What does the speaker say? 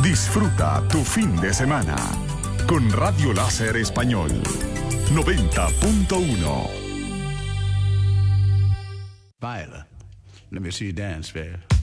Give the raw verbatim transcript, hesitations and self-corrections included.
Disfruta tu fin de semana con Radio Láser Español noventa punto uno. Viola, let me see you dance, babe.